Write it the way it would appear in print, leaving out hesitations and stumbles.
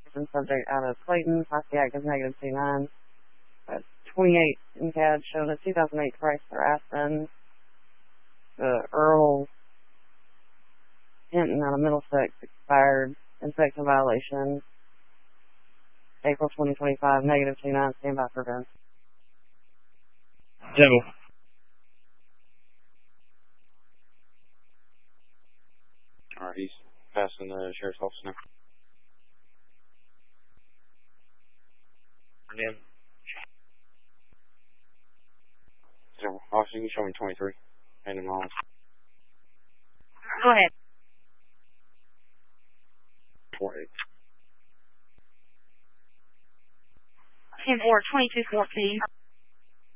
subject out of Clayton, class B active negative 29. 28 in CAD showed a 2008 Chrysler Aspen. The Earl Hinton out of Middlesex expired. Inspection violation. April 2025, negative 29, standby for events. General. Alright, he's passing the sheriff's office now. Yeah. General, officer, you can show me 23. Hand him on. Go ahead. 28. 10-4, 2214.